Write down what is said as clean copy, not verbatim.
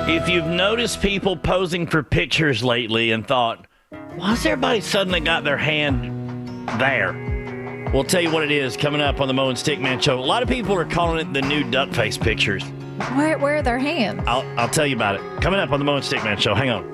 If you've noticed people posing for pictures lately and thought, why's everybody suddenly got their hand there? We'll tell you what it is coming up on the Mo and Stickman Show. A lot of people are calling it the new duck face pictures. Where are their hands? I'll tell you about it. Coming up on the Mo and Stickman Show. Hang on.